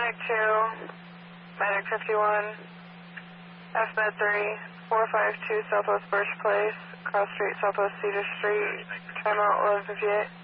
Medic 2, Medic 51, FMed 3, 452 Southwest Birch Place, Cross Street, Southwest Cedar Street, timeout 1158.